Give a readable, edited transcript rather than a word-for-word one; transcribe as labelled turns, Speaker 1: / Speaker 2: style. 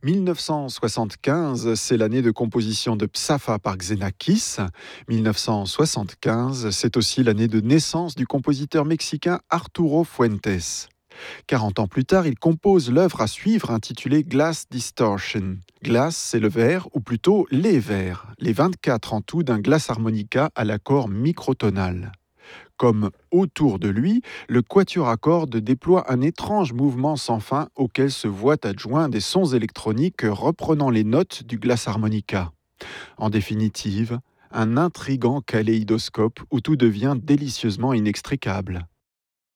Speaker 1: 1975, c'est l'année de composition de Psafa par Xenakis. 1975, c'est aussi l'année de naissance du compositeur mexicain Arturo Fuentes. 40 ans plus tard, il compose l'œuvre à suivre intitulée Glass Distortion. Glass, c'est le verre, ou plutôt les verres, les 24 en tout d'un glass harmonica à l'accord microtonal. Comme autour de lui, le quatuor à cordes déploie un étrange mouvement sans fin auquel se voient adjoints des sons électroniques reprenant les notes du glass harmonica. En définitive, un intrigant kaléidoscope où tout devient délicieusement inextricable.